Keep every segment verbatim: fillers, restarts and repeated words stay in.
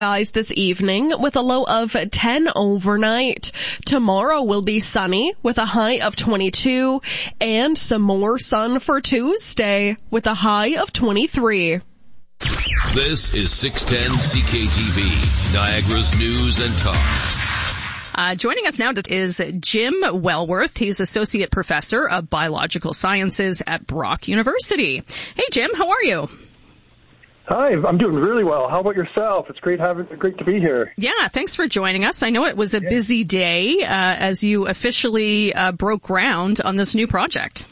Guys, this evening with a low of ten overnight. Tomorrow will be sunny with a high of twenty-two and some more sun for Tuesday with a high of twenty-three. This is six ten C K T V, Niagara's news and talk. Uh, joining us now is Jim Wellworth. He's Associate Professor of Biological Sciences at Brock University. Hey, Jim, how are you? Hi, I'm doing really well. How about yourself? It's great having, great to be here. Yeah, thanks for joining us. I know it was a busy day uh, as you officially uh, broke ground on this new project.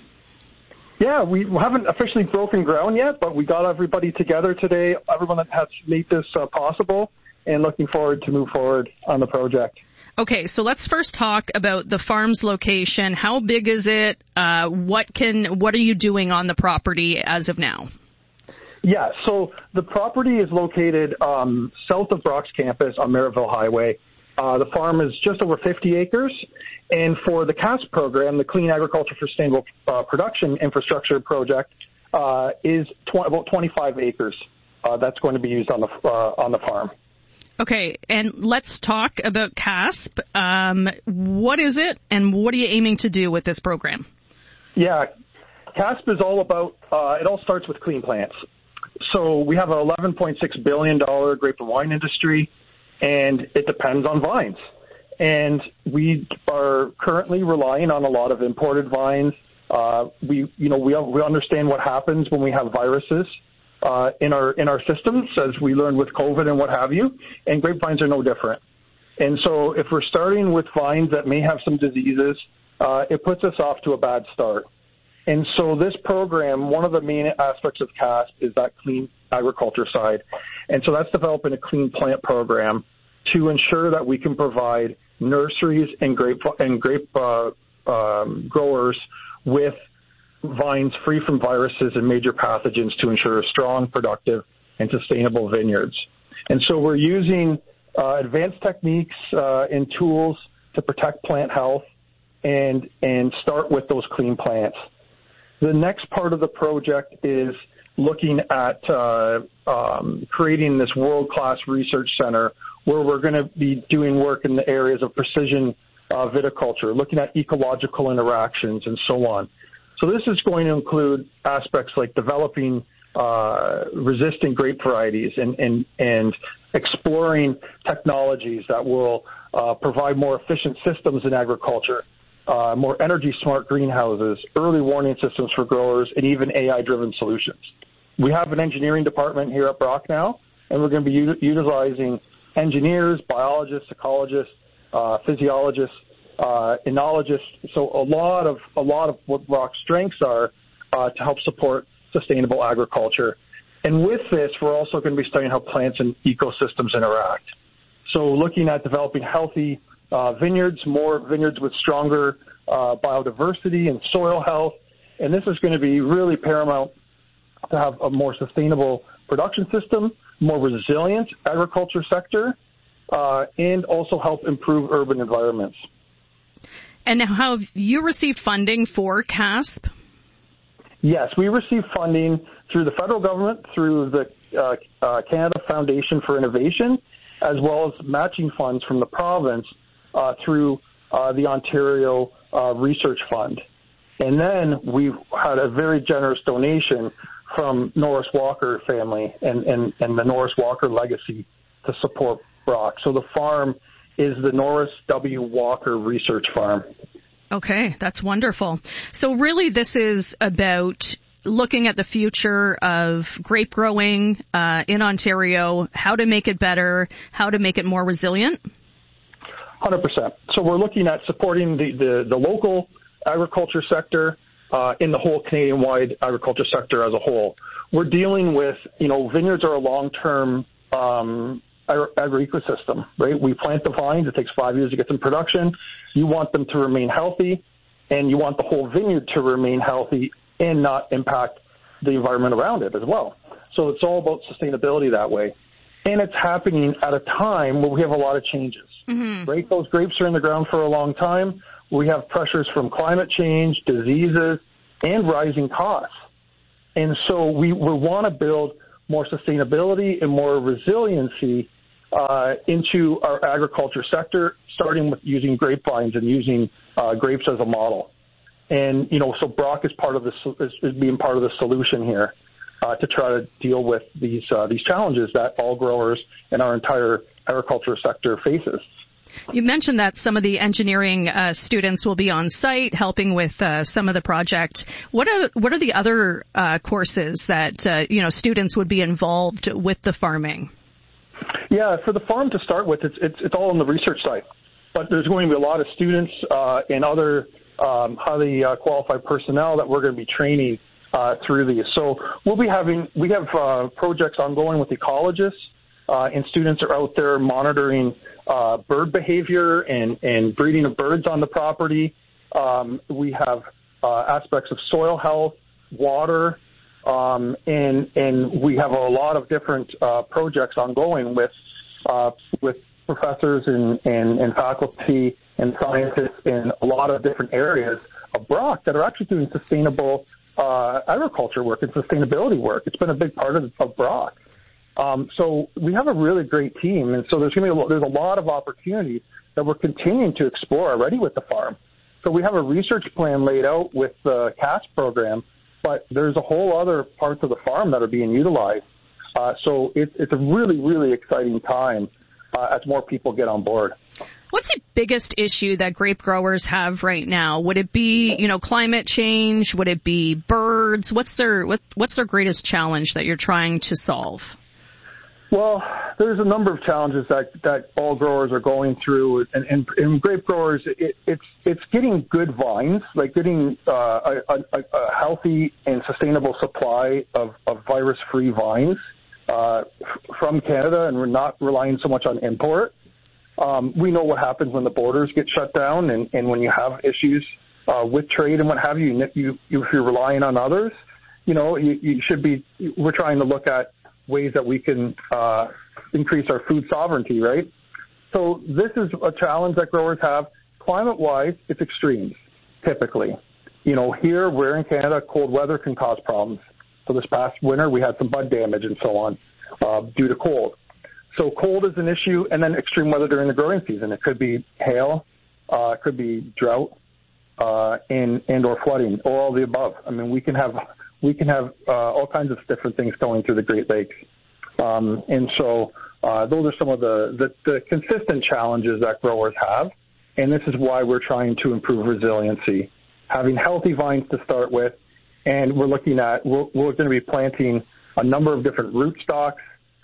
Yeah, we haven't officially broken ground yet, but we got everybody together today, everyone that has made this uh, possible, and looking forward to move forward on the project. Okay, so let's first talk about the farm's location. How big is it? Uh, what can what are you doing on the property as of now? Yeah, so the property is located um, south of Brock's campus on Merrittville Highway. Uh, the farm is just over fifty acres, and for the C A S P program, the Clean Agriculture for Sustainable uh, Production Infrastructure Project, uh, is tw- about twenty-five acres. Uh, that's going to be used on the uh, on the farm. Okay, and let's talk about C A S P. Um, what is it, and what are you aiming to do with this program? Yeah, C A S P is all about. Uh, it all starts with clean plants. So we have an eleven point six billion dollars grape and wine industry, and it depends on vines. And we are currently relying on a lot of imported vines. Uh, we, you know, we we understand what happens when we have viruses uh, in our in our systems, as we learned with COVID and what have you. And grapevines are no different. And so, if we're starting with vines that may have some diseases, uh, it puts us off to a bad start. And so this program, one of the main aspects of C A S P is that clean agriculture side. And so that's developing a clean plant program to ensure that we can provide nurseries and grape and grape uh, um, growers with vines free from viruses and major pathogens to ensure strong, productive, and sustainable vineyards. And so we're using uh, advanced techniques uh, and tools to protect plant health and and start with those clean plants. The next part of the project is looking at uh, um, creating this world-class research center where we're going to be doing work in the areas of precision uh, viticulture, looking at ecological interactions and so on. So this is going to include aspects like developing uh, resistant grape varieties and, and, and exploring technologies that will uh, provide more efficient systems in agriculture. Uh, more energy-smart greenhouses, early warning systems for growers, and even A I-driven solutions. We have an engineering department here at Brock now, and we're going to be u- utilizing engineers, biologists, ecologists, uh, physiologists, uh, enologists. So a lot of a lot of what Brock's strengths are uh, to help support sustainable agriculture. And with this, we're also going to be studying how plants and ecosystems interact. So looking at developing healthy Uh, vineyards, more vineyards with stronger uh, biodiversity and soil health. And this is going to be really paramount to have a more sustainable production system, more resilient agriculture sector, uh, and also help improve urban environments. And have you received funding for C A S P? Yes, we received funding through the federal government, through the uh, uh, Canada Foundation for Innovation, as well as matching funds from the province Uh, through uh, the Ontario uh, Research Fund. And then we've had a very generous donation from Norris Walker family and, and, and the Norris Walker legacy to support Brock. So the farm is the Norris W. Walker Research Farm. Okay, that's wonderful. So really this is about looking at the future of grape growing uh, in Ontario, how to make it better, how to make it more resilient? one hundred percent. So we're looking at supporting the, the, the local agriculture sector uh, in the whole Canadian-wide agriculture sector as a whole. We're dealing with, you know, vineyards are a long-term um, agro-ecosystem, right? We plant the vines. It takes five years to get them production. You want them to remain healthy, and you want the whole vineyard to remain healthy and not impact the environment around it as well. So it's all about sustainability that way. And it's happening at a time where we have a lot of changes. Mm-hmm. Right? Those grapes are in the ground for a long time. We have pressures from climate change, diseases, and rising costs. And so we, we want to build more sustainability and more resiliency uh, into our agriculture sector, starting with using grapevines and using uh, grapes as a model. And, you know, so Brock is part of the, is, is being part of the solution here uh, to try to deal with these, uh, these challenges that all growers and our entire agriculture sector faces. You mentioned that some of the engineering uh, students will be on site helping with uh, some of the project. What are what are the other uh, courses that uh, you know students would be involved with the farming? Yeah, for the farm to start with, it's it's, it's all on the research side, but there's going to be a lot of students uh, and other um, highly uh, qualified personnel that we're going to be training uh, through these. So we'll be having we have uh, projects ongoing with ecologists, uh, and students are out there monitoring Uh, bird behavior and, and breeding of birds on the property. Um, we have uh, aspects of soil health, water, um, and and we have a lot of different uh, projects ongoing with uh, with professors and, and, and faculty and scientists in a lot of different areas of Brock that are actually doing sustainable uh, agriculture work and sustainability work. It's been a big part of, of Brock. Um, so we have a really great team, and so there's going to be a, there's a lot of opportunities that we're continuing to explore already with the farm. So we have a research plan laid out with the C A S program, but there's a whole other parts of the farm that are being utilized. Uh, so it, it's a really, really exciting time uh, as more people get on board. What's the biggest issue that grape growers have right now? Would it be, you know, climate change? Would it be birds? What's their what, what's their greatest challenge that you're trying to solve? Well, there's a number of challenges that, that all growers are going through, and, and, and grape growers, it, it's it's getting good vines, like getting uh, a, a, a healthy and sustainable supply of, of virus-free vines uh, from Canada, and we're not relying so much on import. Um, we know what happens when the borders get shut down, and, and when you have issues uh, with trade and what have you, you, you, if you're relying on others, you know, you, you should be. We're trying to look at ways that we can uh, increase our food sovereignty, right? So this is a challenge that growers have. Climate-wise, it's extremes, typically. You know, here, we're in Canada, cold weather can cause problems. So this past winter, we had some bud damage and so on uh, due to cold. So cold is an issue, and then extreme weather during the growing season. It could be hail, uh, it could be drought, uh, and, and or flooding, or all the above. I mean, we can have... We can have uh, all kinds of different things going through the Great Lakes. Um, and so uh, those are some of the, the, the consistent challenges that growers have. And this is why we're trying to improve resiliency, having healthy vines to start with. And we're looking at, we're, we're going to be planting a number of different rootstocks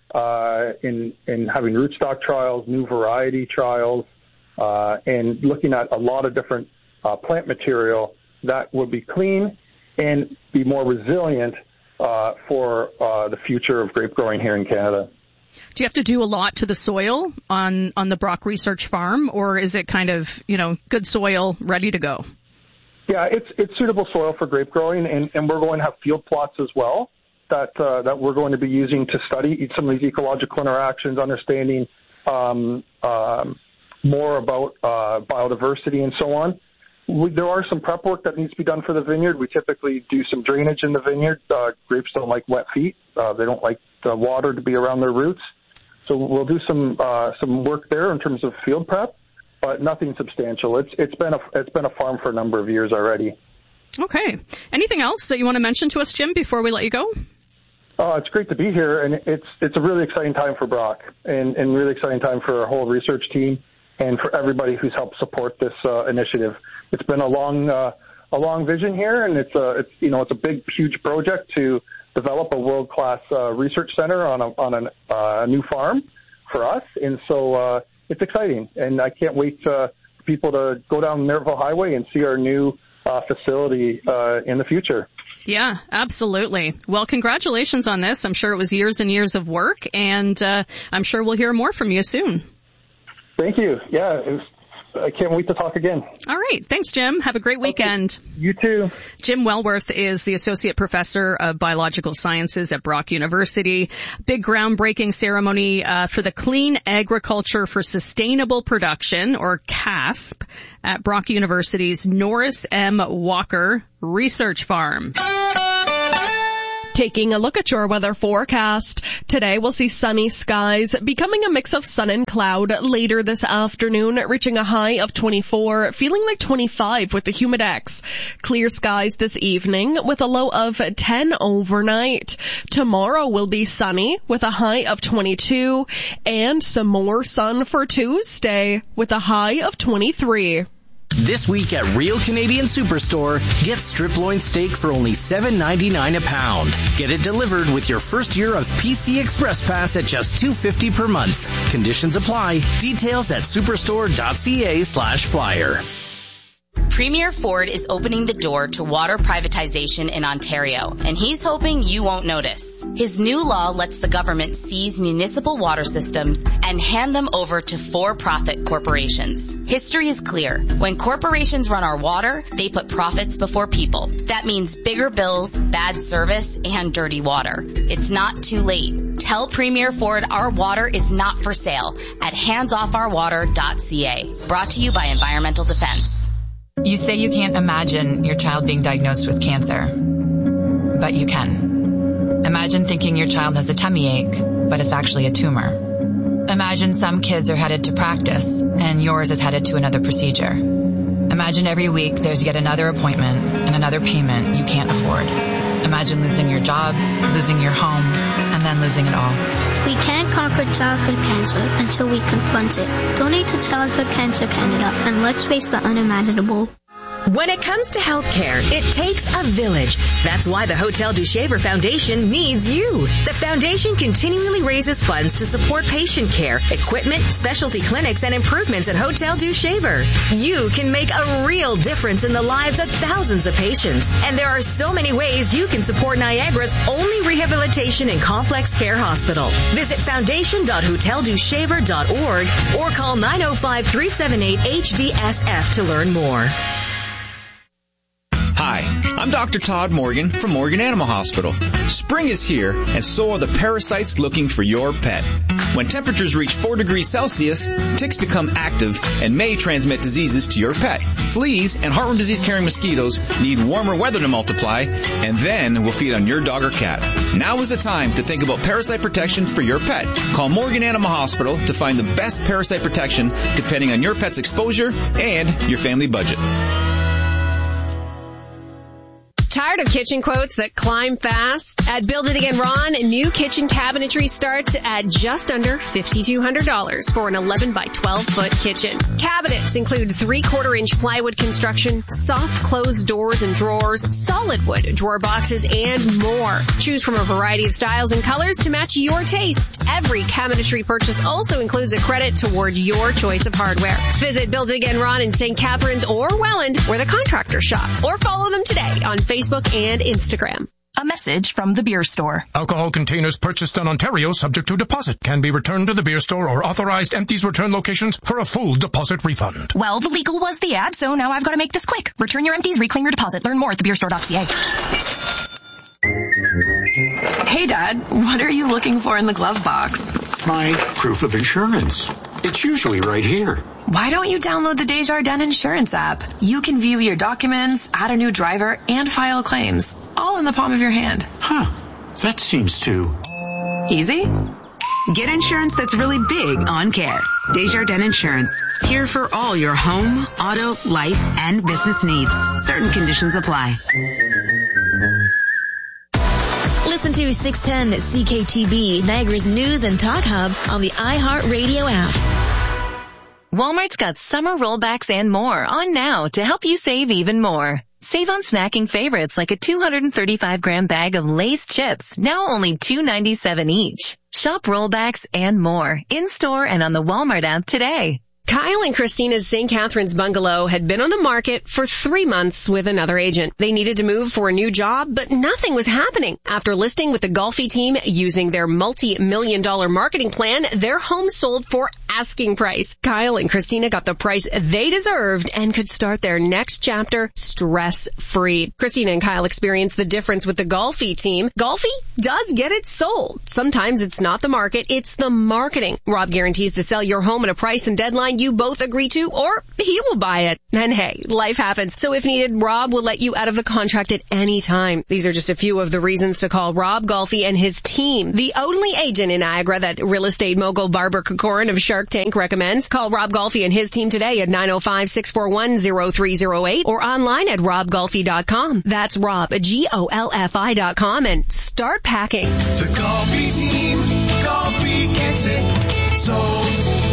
uh, in, in having rootstock trials, new variety trials, uh, and looking at a lot of different uh, plant material that would be clean and be more resilient uh, for uh, the future of grape growing here in Canada. Do you have to do a lot to the soil on, on the Brock Research Farm, or is it kind of, you know, good soil, ready to go? Yeah, it's it's suitable soil for grape growing, and, and we're going to have field plots as well that uh, that we're going to be using to study some of these ecological interactions, understanding um, um, more about uh, biodiversity and so on. We, there are some prep work that needs to be done for the vineyard. We typically do some drainage in the vineyard. Uh, grapes don't like wet feet. Uh, they don't like the water to be around their roots. So we'll do some uh, some work there in terms of field prep, but nothing substantial. It's it's been a it's been a farm for a number of years already. Okay. Anything else that you want to mention to us, Jim, before we let you go? Oh, it's great to be here, and it's it's a really exciting time for Brock, and and really exciting time for our whole research team, and for everybody who's helped support this uh, initiative. It's been a long, uh, a long vision here, and it's a, it's you know, it's a big, huge project to develop a world-class uh, research center on a on a uh, new farm for us, and so uh, it's exciting, and I can't wait uh, for people to go down Maryville Highway and see our new uh, facility uh, in the future. Yeah, absolutely. Well, congratulations on this. I'm sure it was years and years of work, and uh, I'm sure we'll hear more from you soon. Thank you. Yeah, it was, I can't wait to talk again. All right. Thanks, Jim. Have a great weekend. Okay. You too. Jim Wellworth is the Associate Professor of Biological Sciences at Brock University. Big groundbreaking ceremony uh, for the Clean Agriculture for Sustainable Production, or C A S P, at Brock University's Norris M. Walker Research Farm. Taking a look at your weather forecast. Today we'll see sunny skies, becoming a mix of sun and cloud later this afternoon, reaching a high of twenty-four, feeling like twenty-five with the humidex. Clear skies this evening with a low of ten overnight. Tomorrow will be sunny with a high of twenty-two and some more sun for Tuesday with a high of twenty-three. This week at Real Canadian Superstore, get strip loin steak for only seven ninety-nine a pound. Get it delivered with your first year of P C Express Pass at just two fifty per month. Conditions apply. Details at superstore.ca slash flyer. Premier Ford is opening the door to water privatization in Ontario, and he's hoping you won't notice. His new law lets the government seize municipal water systems and hand them over to for-profit corporations. History is clear. When corporations run our water, they put profits before people. That means bigger bills, bad service, and dirty water. It's not too late. Tell Premier Ford our water is not for sale at hands off our water dot c a. Brought to you by Environmental Defense. You say you can't imagine your child being diagnosed with cancer, but you can. Imagine thinking your child has a tummy ache, but it's actually a tumor. Imagine some kids are headed to practice, and yours is headed to another procedure. Imagine every week there's yet another appointment and another payment you can't afford. Imagine losing your job, losing your home, and then losing it all. We can't conquer childhood cancer until we confront it. Donate to Childhood Cancer Canada and let's face the unimaginable. When it comes to healthcare, it takes a village. That's why the Hotel du Shaver Foundation needs you. The foundation continually raises funds to support patient care, equipment, specialty clinics, and improvements at Hotel du Shaver. You can make a real difference in the lives of thousands of patients. And there are so many ways you can support Niagara's only rehabilitation and complex care hospital. Visit foundation dot hotel du shaver dot org or call nine oh five, three seven eight, H D S F to learn more. Hi, I'm Doctor Todd Morgan from Morgan Animal Hospital. Spring is here, and so are the parasites looking for your pet. When temperatures reach four degrees Celsius, ticks become active and may transmit diseases to your pet. Fleas and heartworm disease-carrying mosquitoes need warmer weather to multiply, and then will feed on your dog or cat. Now is the time to think about parasite protection for your pet. Call Morgan Animal Hospital to find the best parasite protection depending on your pet's exposure and your family budget. Tired of kitchen quotes that climb fast? At Build It Again Ron, new kitchen cabinetry starts at just under five thousand two hundred dollars for an eleven by twelve foot kitchen. Cabinets include three-quarter inch plywood construction, soft closed doors and drawers, solid wood drawer boxes, and more. Choose from a variety of styles and colors to match your taste. Every cabinetry purchase also includes a credit toward your choice of hardware. Visit Build It Again Ron in Saint Catharines or Welland, where the contractors shop, or follow them today on Facebook and Instagram. A message from the beer store. Alcohol containers purchased in Ontario subject to deposit can be returned to the beer store or authorized empties return locations for a full deposit refund. Well, the legal was the ad, so now I've got to make this quick. Return your empties, reclaim your deposit. Learn more at the beer store dot c a. Hey, Dad, what are you looking for in the glove box? My proof of insurance. It's usually right here. Why don't you download the Desjardins Insurance app? You can view your documents, add a new driver, and file claims, all in the palm of your hand. Huh. That seems too easy. Get insurance that's really big on care. Desjardins Insurance. Here for all your home, auto, life, and business needs. Certain conditions apply. Listen to six ten C K T V, Niagara's news and talk hub on the iHeartRadio app. Walmart's got summer rollbacks and more on now to help you save even more. Save on snacking favorites like a two hundred thirty-five gram bag of Lay's chips, now only two ninety-seven each. Shop rollbacks and more in-store and on the Walmart app today. Kyle and Christina's Saint Catharines bungalow had been on the market for three months with another agent. They needed to move for a new job, but nothing was happening. After listing with the Golfi team using their multi-million dollar marketing plan, their home sold for asking price. Kyle and Christina got the price they deserved and could start their next chapter stress-free. Christina and Kyle experienced the difference with the Golfi team. Golfi does get it sold. Sometimes it's not the market, it's the marketing. Rob guarantees to sell your home at a price and deadline you both agree to, or he will buy it. And hey, life happens. So if needed, Rob will let you out of the contract at any time. These are just a few of the reasons to call Rob Golfi and his team. The only agent in Niagara that real estate mogul Barbara Kokorin of Shark Tank recommends. Call Rob Golfi and his team today at nine oh five, six four one, oh three oh eight or online at rob golfi dot com. That's Rob, G O L F I dot com, and start packing. The Golfi team, Golfi gets it sold.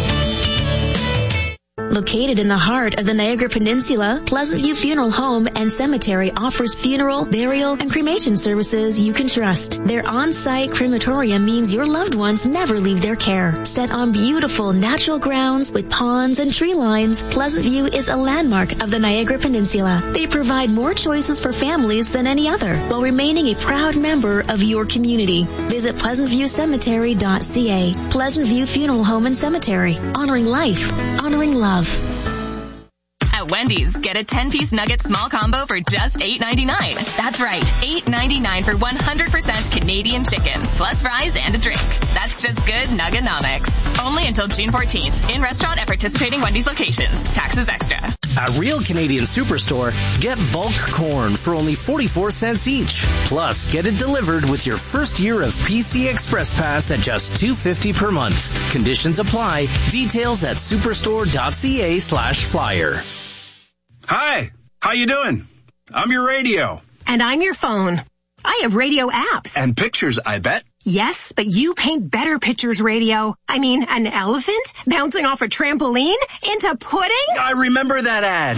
Located in the heart of the Niagara Peninsula, Pleasant View Funeral Home and Cemetery offers funeral, burial, and cremation services you can trust. Their on-site crematorium means your loved ones never leave their care. Set on beautiful natural grounds with ponds and tree lines, Pleasant View is a landmark of the Niagara Peninsula. They provide more choices for families than any other, while remaining a proud member of your community. Visit pleasant view cemetery dot c a. Pleasant View Funeral Home and Cemetery. Honoring life. Honoring love. At Wendy's, get a ten-piece nugget small combo for just eight ninety-nine. That's right, eight ninety-nine for one hundred percent Canadian chicken, plus fries and a drink. That's just good nuggenomics. Only until June fourteenth. In restaurant at participating Wendy's locations. Taxes extra. At Real Canadian Superstore, get bulk corn for only forty-four cents each. Plus, get it delivered with your first year of P C Express Pass at just two dollars and fifty cents per month. Conditions apply. Details at superstore dot c a slash flyer. Hi, how you doing? I'm your radio. And I'm your phone. I have radio apps. And pictures, I bet. Yes, but you paint better pictures, radio. I mean, an elephant bouncing off a trampoline into pudding? I remember that ad.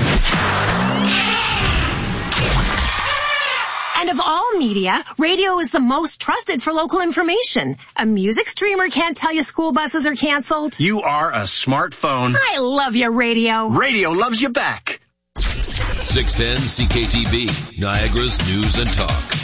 And of all media, radio is the most trusted for local information. A music streamer can't tell you school buses are canceled. You are a smartphone. I love you, radio. Radio loves you back. six ten C K T B, Niagara's News and Talk.